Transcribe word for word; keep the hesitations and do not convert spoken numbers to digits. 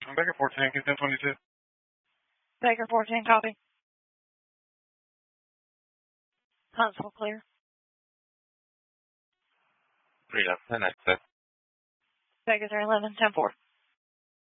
Baker fourteen, get ten twenty-two. Baker fourteen, copy. Huntsville clear. three eleven, ten ninety-seven. Baker three eleven, ten four.